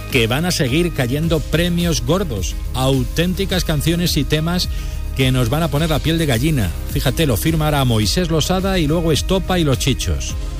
que van a seguir cayendo premios gordos, auténticas canciones y temas que nos van a poner la piel de gallina. Fíjate, lo firma ahora Moisés Losada y luego Estopa y Los Chichos.